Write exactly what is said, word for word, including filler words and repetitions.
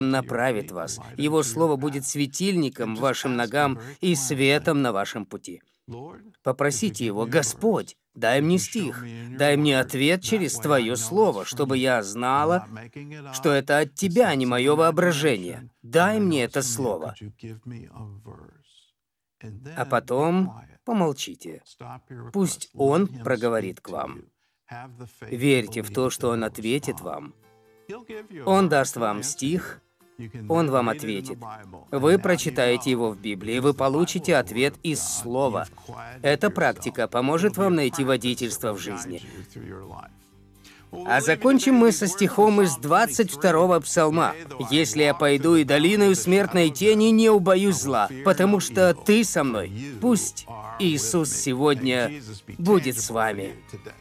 направит вас. Его Слово будет светильником вашим ногам и светом на вашем пути. Попросите Его: «Господь, дай мне стих, дай мне ответ через Твое Слово, чтобы я знала, что это от Тебя, а не мое воображение. Дай мне это Слово». А потом помолчите. Пусть Он проговорит к вам. Верьте в то, что Он ответит вам. Он даст вам стих, Он вам ответит. Вы прочитаете его в Библии, вы получите ответ из Слова. Эта практика поможет вам найти водительство в жизни. А закончим мы со стихом из двадцать второго Псалма. «Если я пойду и долиною смертной тени, не убоюсь зла, потому что Ты со мной». Пусть Иисус сегодня будет с вами.